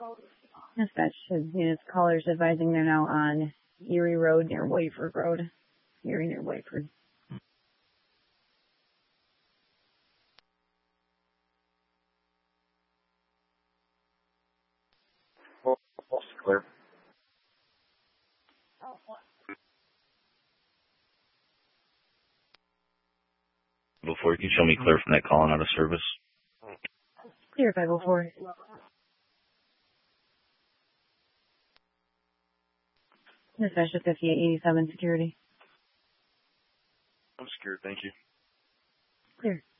Dispatch has units callers advising they're now on Erie Road near Wayford Road. Erie near Wayford. Clear. Before you can show me clear from that calling out of service. Clear 504. Dispatch to 5887 security. I'm secured, thank you. Clear.